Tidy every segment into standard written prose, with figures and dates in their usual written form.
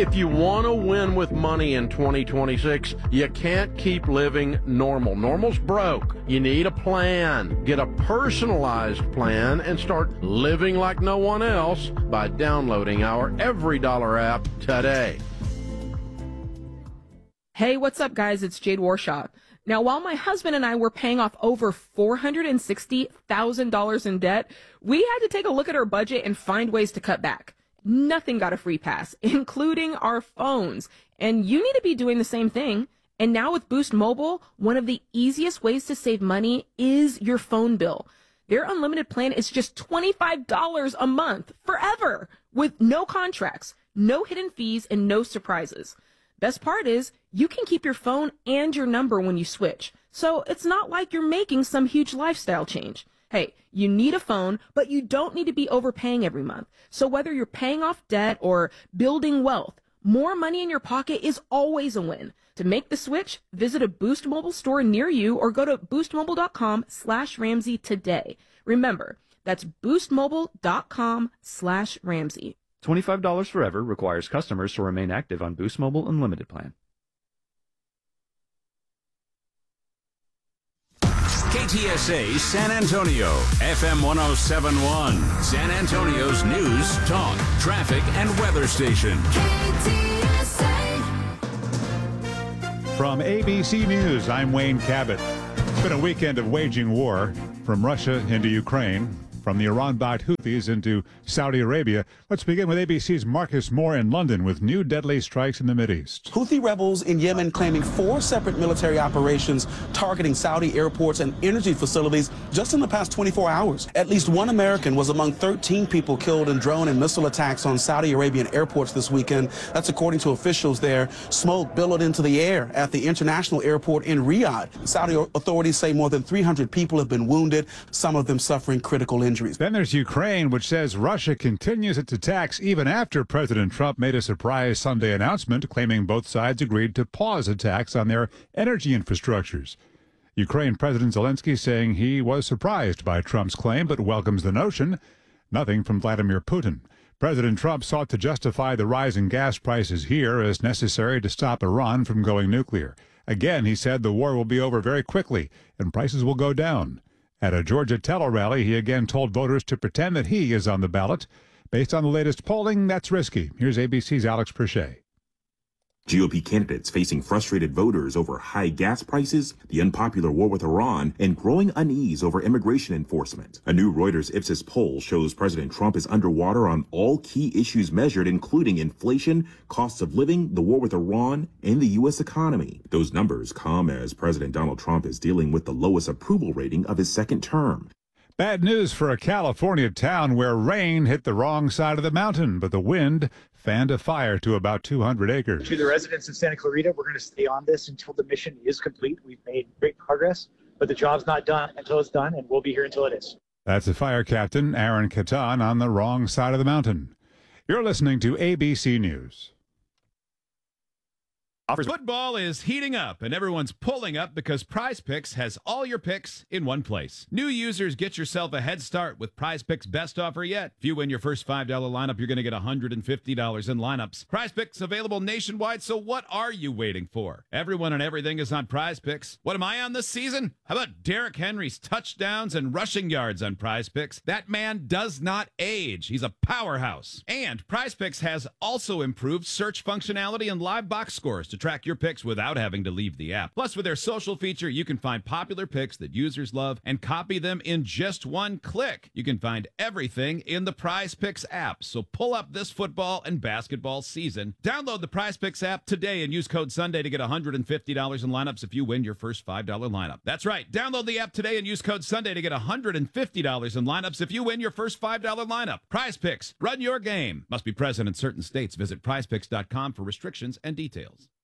If you want to win with money in 2026, you can't keep living normal. Normal's broke. You need a plan. Get a personalized plan and start living like no one else by downloading our EveryDollar app today. Hey, what's up, guys? It's Jade Warshaw. Now, while my husband and I were paying off over $460,000 in debt, we had to take a look at our budget and find ways to cut back. Nothing got a free pass, including our phones. And you need to be doing the same thing. And now with Boost Mobile, one of the easiest ways to save money is your phone bill. Their unlimited plan is just $25 a month forever with no contracts, no hidden fees, and no surprises. Best part is you can keep your phone and your number when you switch. So it's not like you're making some huge lifestyle change. Hey, you need a phone, but you don't need to be overpaying every month. So whether you're paying off debt or building wealth, more money in your pocket is always a win. To make the switch, visit a Boost Mobile store near you or go to boostmobile.com/Ramsey today. Remember, that's boostmobile.com/Ramsey. $25 forever requires customers to remain active on Boost Mobile Unlimited plan. KTSA San Antonio, FM 1071, San Antonio's news, talk, traffic, and weather station. KTSA. From ABC News, I'm Wayne Cabot. It's been a weekend of waging war from Russia into Ukraine, from the Iran-backed Houthis into Saudi Arabia. Let's begin with ABC's Marcus Moore in London with new deadly strikes in the Mideast. Houthi rebels in Yemen claiming 4 separate military operations targeting Saudi airports and energy facilities just in the past 24 hours. At least one American was among 13 people killed in drone and missile attacks on Saudi Arabian airports this weekend. That's according to officials there. Smoke billowed into the air at the international airport in Riyadh. Saudi authorities say more than 300 people have been wounded, some of them suffering critical injuries. Then there's Ukraine, which says Russia continues its attacks even after President Trump made a surprise Sunday announcement claiming both sides agreed to pause attacks on their energy infrastructures. Ukraine President Zelensky saying he was surprised by Trump's claim but welcomes the notion. Nothing from Vladimir Putin. President Trump sought to justify the rise in gas prices here as necessary to stop Iran from going nuclear. Again, he said the war will be over very quickly and prices will go down. At a Georgia Tello rally, he again told voters to pretend that he is on the ballot. Based on the latest polling, that's risky. Here's ABC's Alex Perchet. GOP candidates facing frustrated voters over high gas prices, the unpopular war with Iran, and growing unease over immigration enforcement. A new Reuters Ipsos poll shows President Trump is underwater on all key issues measured, including inflation, costs of living, the war with Iran, and the U.S. economy. Those numbers come as President Donald Trump is dealing with the lowest approval rating of his second term. Bad news for a California town where rain hit the wrong side of the mountain, but the wind fanned a fire to about 200 acres. To the residents of Santa Clarita, we're going to stay on this until the mission is complete. We've made great progress, but the job's not done until it's done, and we'll be here until it is. That's the fire captain, Aaron Catan, on the wrong side of the mountain. You're listening to ABC News. Football is heating up, and everyone's pulling up because Prize Picks has all your picks in one place. New users, get yourself a head start with Prize Picks' best offer yet. If you win your first $5 lineup, you're going to get $150 in lineups. Prize Picks available nationwide, so what are you waiting for? Everyone and everything is on Prize Picks. What am I on this season? How about Derrick Henry's touchdowns and rushing yards on Prize Picks? That man does not age. He's a powerhouse. And Prize Picks has also improved search functionality and live box scores to track your picks without having to leave the app. Plus, with their social feature, you can find popular picks that users love and copy them in just one click. You can find everything in the Prize Picks app. So pull up this football and basketball season. Download the Prize Picks app today and use code Sunday to get $150 in lineups if you win your first $5 lineup. That's right. Download the app today and use code Sunday to get $150 in lineups if you win your first $5 lineup. Prize Picks. Run your game. Must be present in certain states. Visit prizepicks.com for restrictions and details.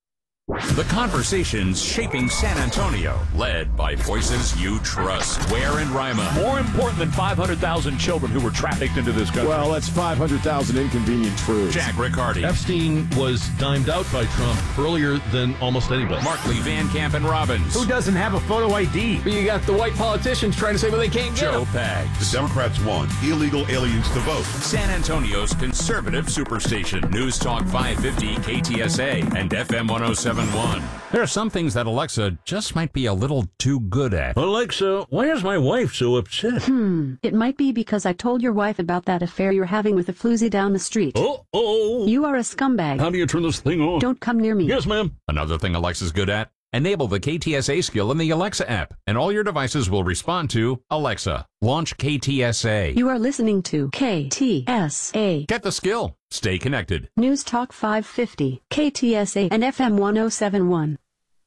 The conversations shaping San Antonio, led by voices you trust. Ware and Rima. More important than 500,000 children who were trafficked into this country. Well, that's 500,000 inconvenient truths. Jack Riccardi. Epstein was dimed out by Trump earlier than almost anybody. Markley, Van Camp, and Robbins. Who doesn't have a photo ID? But you got the white politicians trying to say, well, they can't get Joe them. Pags. The Democrats want illegal aliens to vote. San Antonio's conservative superstation. News Talk 550 KTSA and FM 1071. There are some things that Alexa just might be a little too good at. Alexa, why is my wife so upset? It might be because I told your wife about that affair you're having with a floozy down the street. Uh-oh. You are a scumbag. How do you turn this thing on? Don't come near me. Yes, ma'am. Another thing Alexa's good at? Enable the KTSA skill in the Alexa app, and all your devices will respond to Alexa. Launch KTSA. You are listening to KTSA. Get the skill. Stay connected. News Talk 550, KTSA, and FM 1071.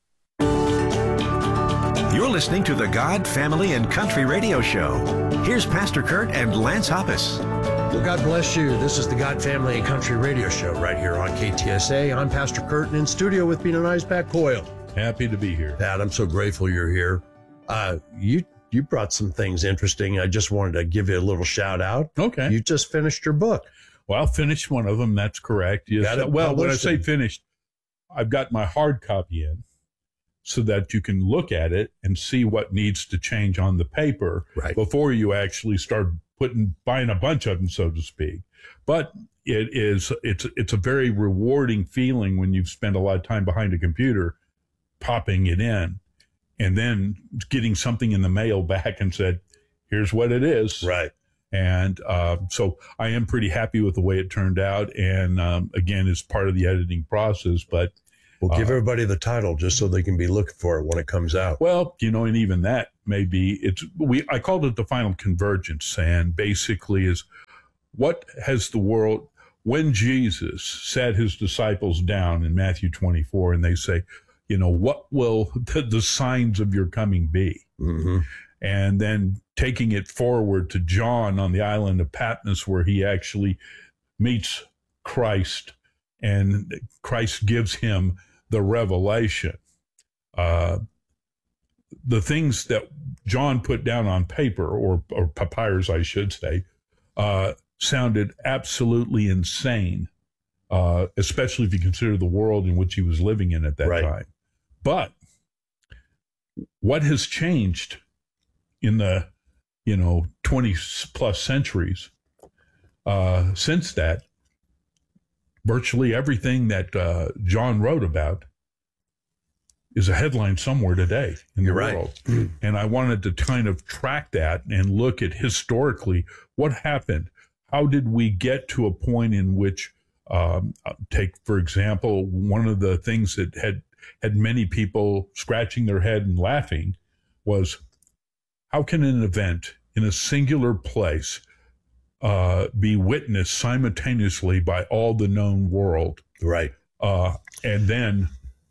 You're listening to the God, Family, and Country Radio Show. Here's Pastor Kurt and Lance Hoppus. Well, God bless you. This is the God, Family, and Country Radio Show right here on KTSA. I'm Pastor Kurt, and in studio with me tonight is Pat Coyle. Happy to be here. Pat, I'm so grateful you're here. You brought some things interesting. I just wanted to give you a little shout out. Okay. You just finished your book. Well, finished one of them. That's correct. Yes. Well, when I say finished, I've got my hard copy in so that you can look at it and see what needs to change on the paper before you actually start buying a bunch of them, so to speak. But it's a very rewarding feeling when you've spent a lot of time behind a computer popping it in and then getting something in the mail back and said, here's what it is. Right. And so I am pretty happy with the way it turned out. And again, it's part of the editing process, but we'll give everybody the title just so they can be looking for it when it comes out. Well, and even that maybe I called it the final convergence, and basically is what has the world, when Jesus sat his disciples down in Matthew 24 and they say, what will the signs of your coming be? Mm-hmm. And then taking it forward to John on the island of Patmos, where he actually meets Christ and Christ gives him the revelation. The things that John put down on paper, or papyrus, I should say, sounded absolutely insane, especially if you consider the world in which he was living in at that time. But what has changed in the 20 plus centuries since that? Virtually everything that John wrote about is a headline somewhere today in the world. And I wanted to kind of track that and look at historically what happened. How did we get to a point in which, take, for example, one of the things that had many people scratching their head and laughing was, how can an event in a singular place be witnessed simultaneously by all the known world? Right. And then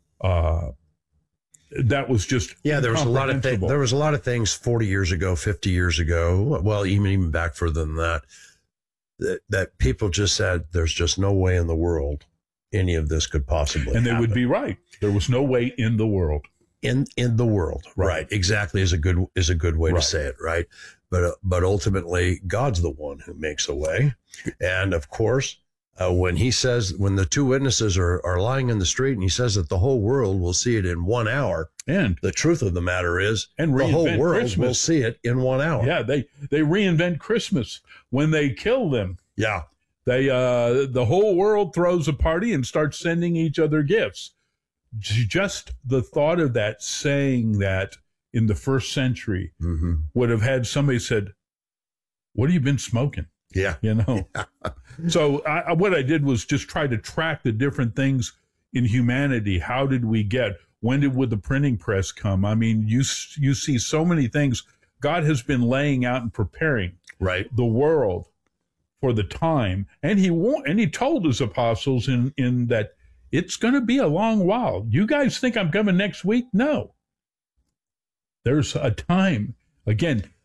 that was just there was a lot of things. There was a lot of things 40 years ago, 50 years ago, well, even back further than that, that people just said, there's just no way in the world any of this could possibly And they happen. would be right. There was no way in the world. In the world, right? Exactly, is a good way to say it, right? But ultimately, God's the one who makes a way, and of course, when the two witnesses are lying in the street, and he says that the whole world will see it in 1 hour, and the truth of the matter is, and the whole world Christmas. will see it in 1 hour. Yeah, they reinvent Christmas when they kill them. Yeah, the whole world throws a party and starts sending each other gifts. Just the thought of that, saying that in the first century would have had somebody said, what have you been smoking? Yeah. So what I did was just try to track the different things in humanity. How did we get, would the printing press come? I mean, you see so many things. God has been laying out and preparing the world for the time. And he told his apostles in that, it's going to be a long while. You guys think I'm coming next week? No. There's a time. Again,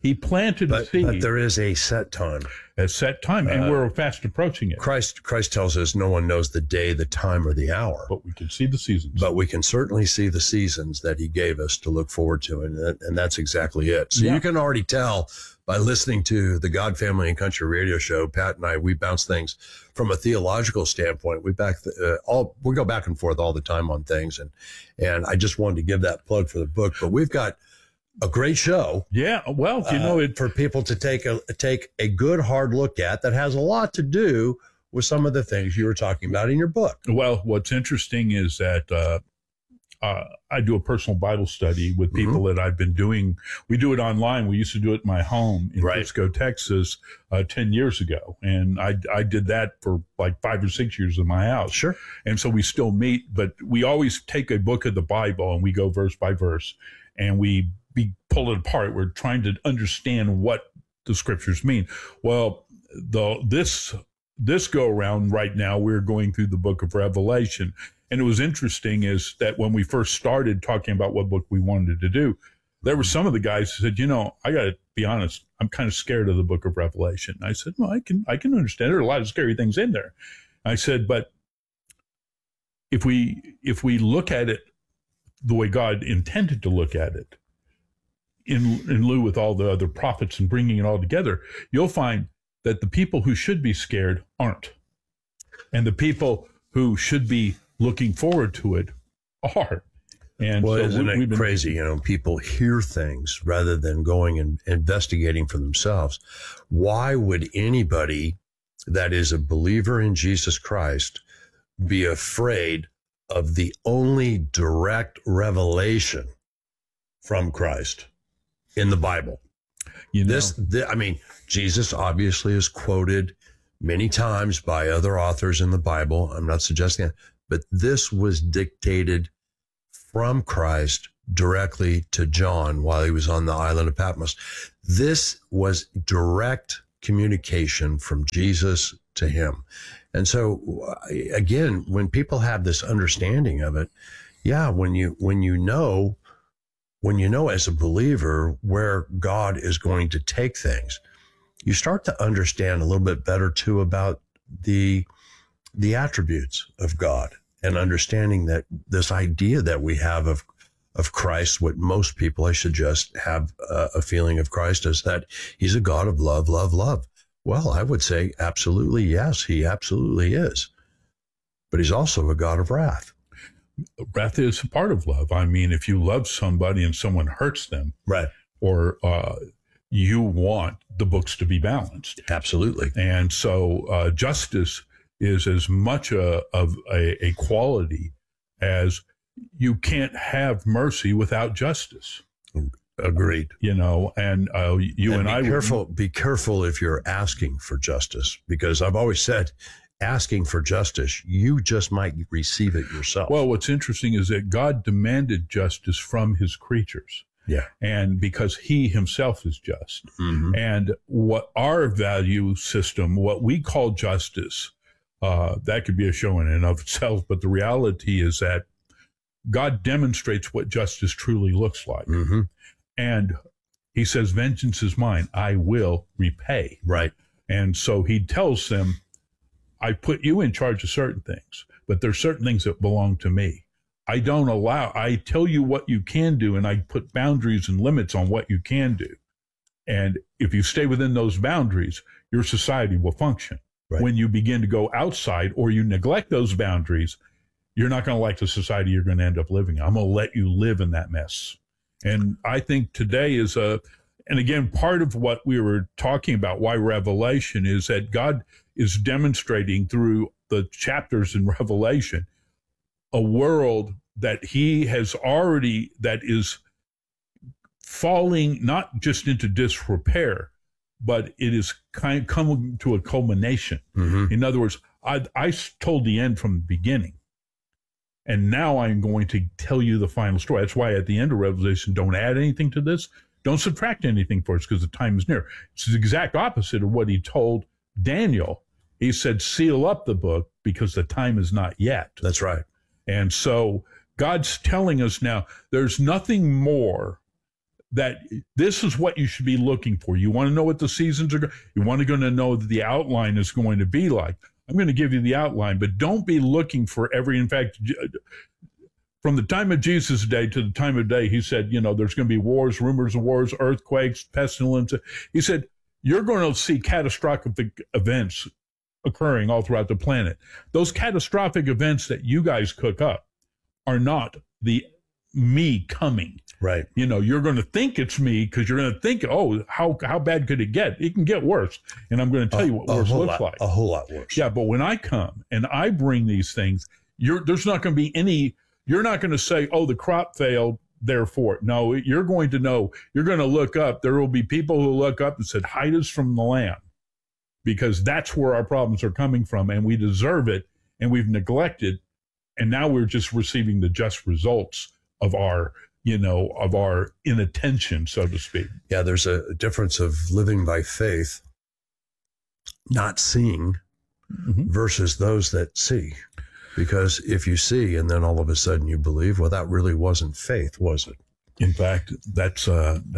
He planted a seed. But there is a set time. A set time, and we're fast approaching it. Christ tells us no one knows the day, the time, or the hour. But we can see the seasons. But we can certainly see the seasons that he gave us to look forward to, and that's exactly it. So you can already tell by listening to the God, Family, and Country radio show. Pat and I, we bounce things from a theological standpoint. We go back and forth all the time on things, and I just wanted to give that plug for the book. But we've got a great show. Yeah, well, for people to take a good hard look at that has a lot to do with some of the things you were talking about in your book. Well, what's interesting is that I do a personal Bible study with people that I've been doing. We do it online. We used to do it in my home in Frisco, Texas, 10 years ago. And I did that for like 5 or 6 years in my house. Sure. And so we still meet, but we always take a book of the Bible and we go verse by verse and we pull it apart. We're trying to understand what the scriptures mean. Well, this go around right now, we're going through the book of Revelation. And it was interesting is that when we first started talking about what book we wanted to do, there were some of the guys who said, I got to be honest, I'm kind of scared of the book of Revelation. I said, well, I can understand. There are a lot of scary things in there. I said, but if we look at it the way God intended to look at it, in lieu with all the other prophets and bringing it all together, you'll find that the people who should be scared aren't. And the people who should be looking forward to it are. And well, so isn't it crazy? People hear things rather than going and investigating for themselves. Why would anybody that is a believer in Jesus Christ be afraid of the only direct revelation from Christ in the Bible? Jesus obviously is quoted many times by other authors in the Bible. I'm not suggesting that, but this was dictated from Christ directly to John while he was on the island of Patmos. This was direct communication from Jesus to him. And so again, when people have this understanding of it, when you know as a believer where God is going to take things, you start to understand a little bit better too about the attributes of God, and understanding that this idea that we have of Christ, what most people, I should just have a feeling of Christ, is that he's a God of love, love, love. Well, I would say absolutely yes, he absolutely is. But he's also a God of wrath. Wrath is a part of love. I mean, if you love somebody and someone hurts them, right, or you want the books to be balanced. Absolutely. And so justice is as much of a quality as you can't have mercy without justice. Agreed. And be careful if you're asking for justice, because I've always said, asking for justice, you just might receive it yourself. Well, what's interesting is that God demanded justice from his creatures. Yeah. And because he himself is just. Mm-hmm. And what our value system, what we call justice, that could be a show in and of itself, but the reality is that God demonstrates what justice truly looks like. Mm-hmm. And he says, vengeance is mine, I will repay. Right. And so he tells them, I put you in charge of certain things, but there's certain things that belong to me. I tell you what you can do, and I put boundaries and limits on what you can do. And if you stay within those boundaries, your society will function. Right. When you begin to go outside or you neglect those boundaries, you're not going to like the society you're going to end up living in. I'm going to let you live in that mess. And I think today is and again, part of what we were talking about, why Revelation, is that God is demonstrating through the chapters in Revelation a world that he has already, that is falling not just into disrepair, but it is kind of coming to a culmination. Mm-hmm. In other words, I told the end from the beginning, and now I'm going to tell you the final story. That's why at the end of Revelation, don't add anything to this. Don't subtract anything for us, because the time is near. It's the exact opposite of what he told Daniel. He said, seal up the book because the time is not yet. That's right. And so God's telling us now, there's nothing more that this is what you should be looking for. You want to know what the seasons are. You want to know that the outline is going to be like. I'm going to give you the outline, but don't be looking for in fact, from the time of Jesus' day to the time of day, he said, there's going to be wars, rumors of wars, earthquakes, pestilence. He said, you're going to see catastrophic events occurring all throughout the planet. Those catastrophic events that you guys cook up are not me coming. Right. You're going to think it's me because you're going to think, how bad could it get? It can get worse. And I'm going to tell you what worse looks like. A whole lot worse. Yeah, but when I come and I bring these things, there's not going to be any, you're not going to say, the crop failed, therefore. No, you're going to know, you're going to look up. There will be people who look up and said, hide us from the land, because that's where our problems are coming from, and we deserve it, and we've neglected, and now we're just receiving the just results of our inattention, so to speak. Yeah, there's a difference of living by faith, not seeing, versus those that see. Because if you see and then all of a sudden you believe, well, that really wasn't faith, was it? In fact, that's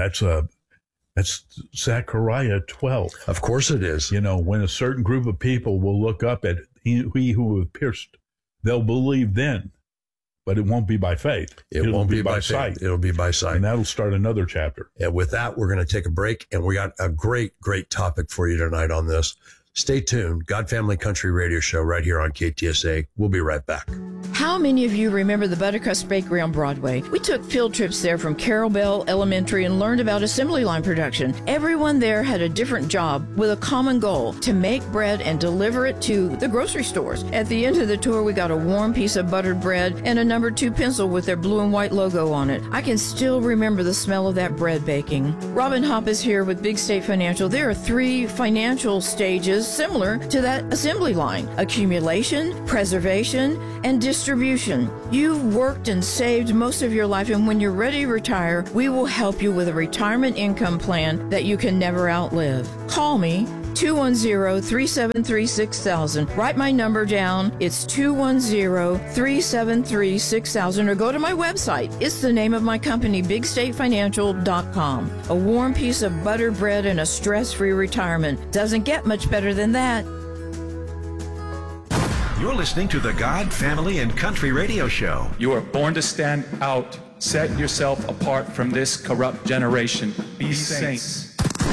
Zechariah 12. Of course it is. When a certain group of people will look up at he who was pierced, they'll believe then. But it won't be by faith. It won't be by sight. It'll be by sight. And that'll start another chapter. And with that, we're going to take a break. And we got a great topic for you tonight on this. Stay tuned. God Family Country Radio Show right here on KTSA. We'll be right back. How many of you remember the Buttercrust Bakery on Broadway? We took field trips there from Carol Bell Elementary and learned about assembly line production. Everyone there had a different job with a common goal: to make bread and deliver it to the grocery stores. At the end of the tour, we got a warm piece of buttered bread and a number 2 pencil with their blue and white logo on it. I can still remember the smell of that bread baking. Robin Hopp is here with Big State Financial. There are 3 financial stages similar to that assembly line: accumulation, preservation, and distribution. You've worked and saved most of your life, and when you're ready to retire, we will help you with a retirement income plan that you can never outlive. Call me, 210-373-6000. Write my number down. It's 210-373-6000, or go to my website. It's the name of my company, BigStateFinancial.com. A warm piece of buttered bread and a stress-free retirement. Doesn't get much better than that. You're listening to the God, Family, and Country Radio Show. You are born to stand out. Set yourself apart from this corrupt generation. Be saints.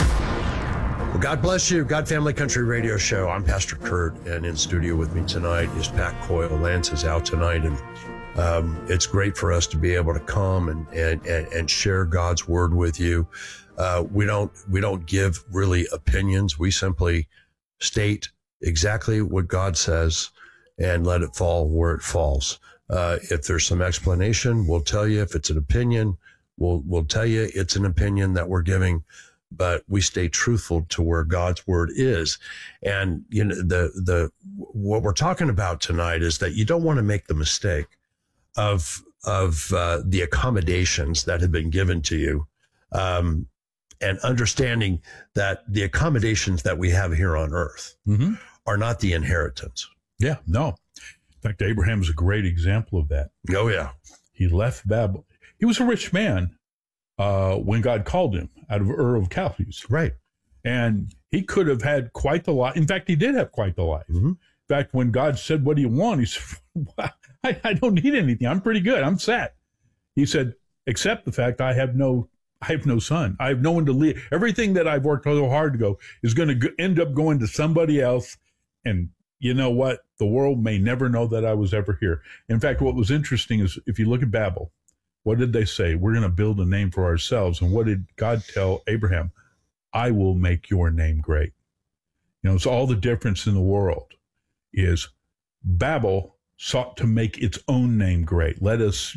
Well, God bless you. God Family Country Radio Show. I'm Pastor Kurt, and in studio with me tonight is Pat Coyle. Lance is out tonight, and it's great for us to be able to come and share God's word with you. We don't give really opinions. We simply state exactly what God says and let it fall where it falls. If there's some explanation, we'll tell you. If it's an opinion, we'll tell you it's an opinion that we're giving, but we stay truthful to where God's word is. And what we're talking about tonight is that you don't want to make the mistake of the accommodations that have been given to you, and understanding that the accommodations that we have here on earth are not the inheritance. Yeah, no. In fact, Abraham's a great example of that. Oh, yeah. He left Babel. He was a rich man when God called him out of Ur of Chaldees. Right. And he could have had quite the life. In fact, he did have quite the life. In fact, when God said, "What do you want?" He said, well, I don't need anything. I'm pretty good. I'm set. He said, except the fact I have no son. I have no one to leave. Everything that I've worked so hard to go is going to end up going to somebody else. And you know what? The world may never know that I was ever here. In fact, what was interesting is if you look at Babel, what did they say? We're going to build a name for ourselves. And what did God tell Abraham? I will make your name great. It's all the difference in the world is Babel sought to make its own name great. Let us,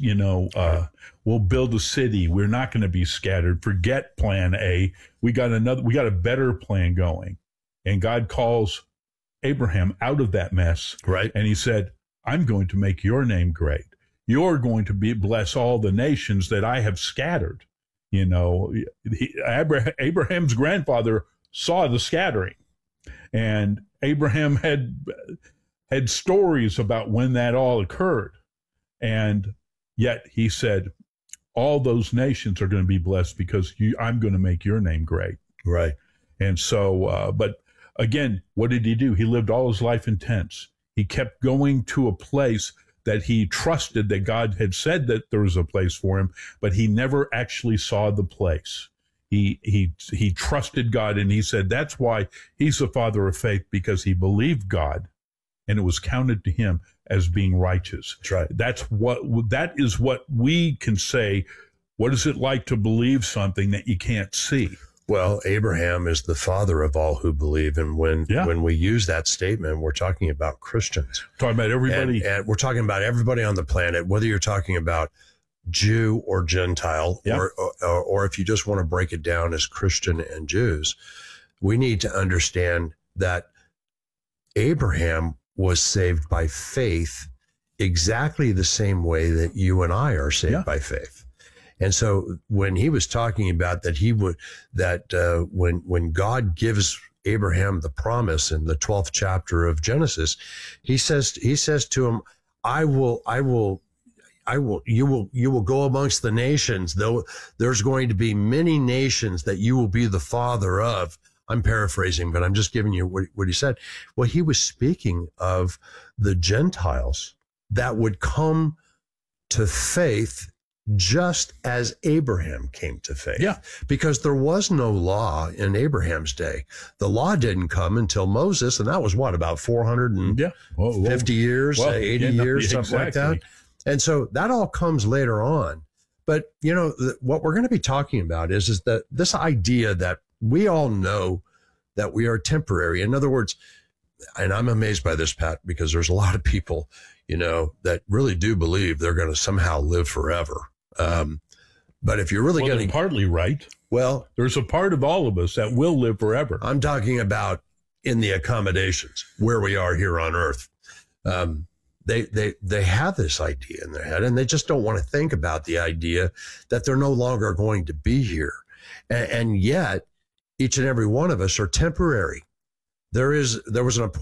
we'll build a city. We're not going to be scattered. Forget plan A. We got a better plan going. And God calls Abraham out of that mess. Right. And he said, I'm going to make your name great. You're going to bless all the nations that I have scattered. Abraham's grandfather saw the scattering, and Abraham had stories about when that all occurred. And yet he said, all those nations are going to be blessed because I'm going to make your name great. Right. And so, but again, what did he do? He lived all his life in tents. He kept going to a place that he trusted that God had said that there was a place for him, but he never actually saw the place. He trusted God, and he said that's why he's the father of faith, because he believed God, and it was counted to him as being righteous. That's right. That is what we can say. What is it like to believe something that you can't see? Well, Abraham is the father of all who believe. And when we use that statement, we're talking about Christians. Talking about everybody. And we're talking about everybody on the planet, whether you're talking about Jew or Gentile, or if you just want to break it down as Christian and Jews. We need to understand that Abraham was saved by faith exactly the same way that you and I are saved by faith. And so when he was talking about that, when God gives Abraham the promise in the 12th chapter of Genesis, he says to him, you will go amongst the nations, though there's going to be many nations that you will be the father of. I'm paraphrasing, but I'm just giving you what he said. Well, he was speaking of the Gentiles that would come to faith just as Abraham came to faith. Yeah. Because there was no law in Abraham's day. The law didn't come until Moses, and that was about 450 years, 80 years, something like that. And so that all comes later on. But, what we're going to be talking about is that this idea that we all know that we are temporary. In other words, and I'm amazed by this, Pat, because there's a lot of people, that really do believe they're going to somehow live forever. But if you're really getting partly right, well, there's a part of all of us that will live forever. I'm talking about in the accommodations where we are here on earth. They have this idea in their head, and they just don't want to think about the idea that they're no longer going to be here. And yet each and every one of us are temporary. There was an